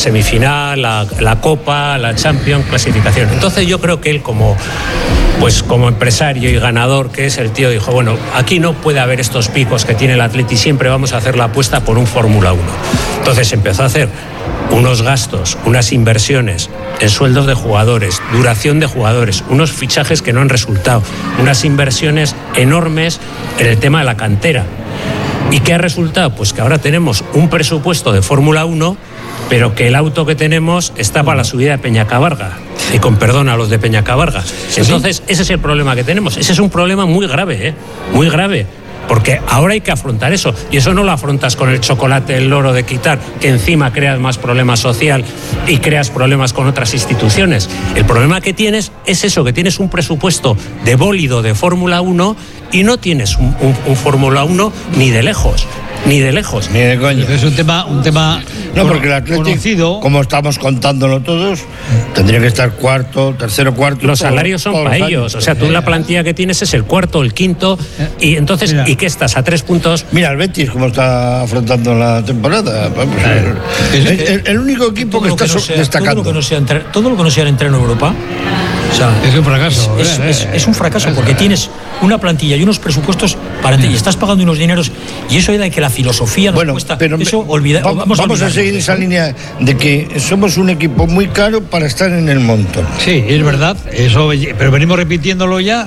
semifinal, la Copa, la Champions, clasificación. Entonces yo creo que él como empresario y ganador que es, el tío dijo, bueno, aquí no puede haber estos picos que tiene el Atleti, siempre vamos a hacer la apuesta por un Fórmula 1. Entonces empezó a hacer unos gastos, unas inversiones en sueldos de jugadores, duración de jugadores, unos fichajes que no han resultado, unas inversiones enormes en el tema de la cantera. ¿Y qué ha resultado? Pues que ahora tenemos un presupuesto de Fórmula 1, pero que el auto que tenemos está para la subida de Peñacabarga. Y con perdón a los de Peñacabarga. Entonces, ese es el problema que tenemos. Ese es un problema muy grave, muy grave. Porque ahora hay que afrontar eso. Y eso no lo afrontas con el chocolate, el loro de quitar, que encima creas más problema social y creas problemas con otras instituciones. El problema que tienes es eso, que tienes un presupuesto de bólido de Fórmula 1 y no tienes un Fórmula 1 ni de lejos. Ni de lejos. Ni de coño. Es un tema no, porque el Atlético, conocido, como estamos contándolo todos, tendría que estar tercero, cuarto. Los salarios son para ellos. O sea, tú la plantilla que tienes es el cuarto, el quinto. Y entonces, ¿y qué estás? A 3 puntos. Mira, el Betis, cómo está afrontando la temporada. Vamos, el único equipo que está destacando. Todo lo que no sea entreno en Europa. O sea, es un fracaso. Es un fracaso porque tienes una plantilla y unos presupuestos para ti y estás pagando unos dineros y eso da que la filosofía nos cuesta. Pero eso vamos a seguir esa línea de que somos un equipo muy caro para estar en el montón. Sí, es verdad. Eso, pero venimos repitiéndolo ya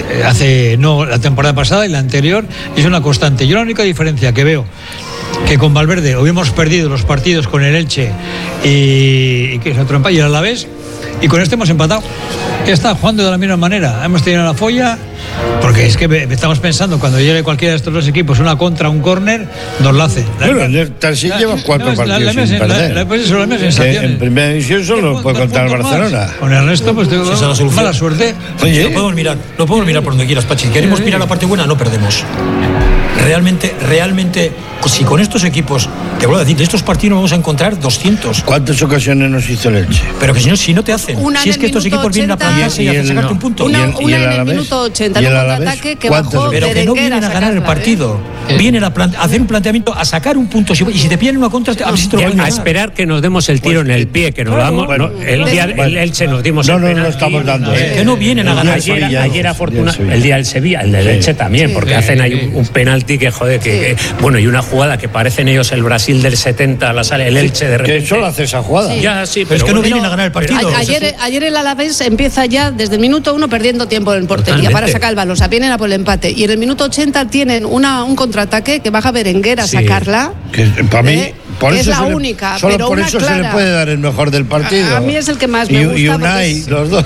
la temporada pasada y la anterior. Es una constante. Yo la única diferencia que veo que con Valverde hubiéramos perdido los partidos con el Elche y que es otro empate y el Alavés. Y con este hemos empatado. Está jugando de la misma manera. Hemos tenido la folla, porque es que estamos pensando, cuando llegue cualquiera de estos dos equipos, una contra, un córner, nos la hace. Bueno, el Tarsi lleva 4 partidos sin perder. En primera división solo puede contar el Barcelona. Con el resto, pues tengo mala suerte. Oye, lo podemos mirar por donde quieras, Pachi. Si queremos mirar la parte buena, no perdemos. Realmente, si con estos equipos, te vuelvo a decir, de estos partidos vamos a encontrar 200. ¿Cuántas ocasiones nos hizo el Elche? Pero que si no te hacen. Si es que estos equipos vienen a plantearse y a sacarte un punto. Una en el minuto 80, luego un ataque que bajó. Pero que no vienen a ganar el partido. Vienen a hacer un planteamiento, a sacar un punto. Y si te pillan una contra, a esperar que nos demos el tiro en el pie, que nos damos. El Elche nos dimos el penalti. No estamos dando. Que no vienen a ganar. Ayer afortunadamente, el día del Sevilla, el del Elche también, porque hacen ahí un penalti que joder, bueno, y una jugada que parecen ellos el Brasil del 70, la sale el Elche de repente. Que solo hace esa jugada. Ya, sí, pero es que no vienen a ganar el partido. Ayer el Alavés empieza ya desde el minuto 1 perdiendo tiempo en portería para sacar el balón. O sea, vienen a por el empate. Y en el minuto 80 tienen un contraataque que baja Berenguer a sacarla. Que para mí. Por es eso la única, solo pero por una eso clara. Se le puede dar el mejor del partido. A mí es el que más me gusta. Y Unai, los dos.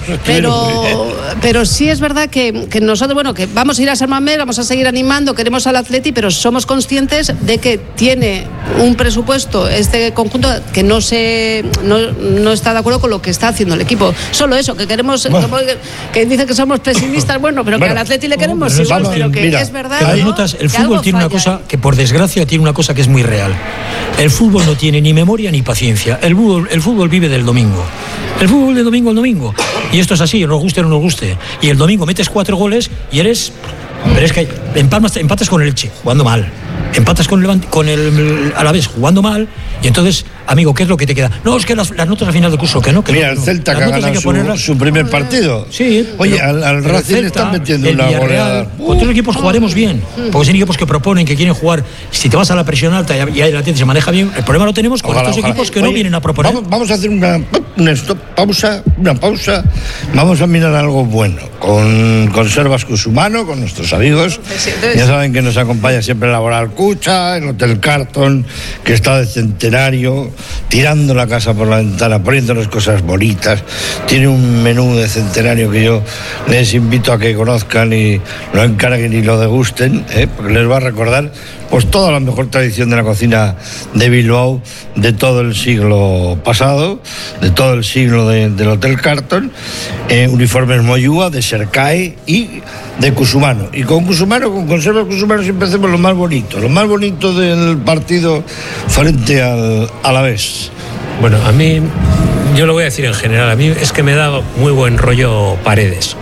Pero sí es verdad que nosotros, bueno, que vamos a ir a San Mamés, vamos a seguir animando, queremos al Atleti, pero somos conscientes de que tiene un presupuesto este conjunto que no está de acuerdo con lo que está haciendo el equipo. Solo eso, que queremos, que dicen que somos pesimistas, pero que al Atleti le queremos igual, pero que es verdad. Que las notas, el fútbol tiene una cosa que por desgracia tiene una cosa que es muy real. El fútbol no tiene ni memoria ni paciencia. El fútbol vive del domingo. El fútbol de domingo al domingo. Y esto es así, nos guste o no nos guste. Y el domingo metes 4 goles y eres... Pero es que empatas con el Elche, jugando mal. Empatas con el Alavés, jugando mal. Y entonces, amigo, ¿qué es lo que te queda? No, es que las notas al final del curso, que no. Mira, el Celta que ha ganado su primer partido. Sí. Oye, al Racing le están metiendo una goleada. Con todos los equipos jugaremos bien. Porque son equipos que proponen, que quieren jugar. Si te vas a la presión alta y ahí la tienda se maneja bien, el problema lo tenemos con estos equipos que no vienen a proponer. Vamos a hacer una pausa. Vamos a mirar algo bueno. Con Servas Cusumano, con nuestros amigos. Ya saben que nos acompaña siempre la Laboral Cucha, el Hotel Carton, que está de centenario, tirando la casa por la ventana, poniéndonos cosas bonitas. Tiene un menú de centenario que yo les invito a que conozcan y lo encarguen y lo degusten, porque les va a recordar pues toda la mejor tradición de la cocina de Bilbao de todo el siglo pasado, de todo el siglo del Hotel Carton, uniformes Moyúa, de Sercae y de Cusumano. Y con Conservas Cusumano siempre hacemos lo más bonito del partido frente al Alavés. Bueno, a mí, yo lo voy a decir en general, a mí es que me da muy buen rollo Paredes.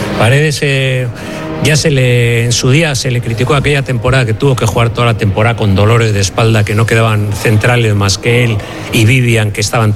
Ya en su día se le criticó aquella temporada que tuvo que jugar toda la temporada con dolores de espalda, que no quedaban centrales más que él y Vivian, que estaban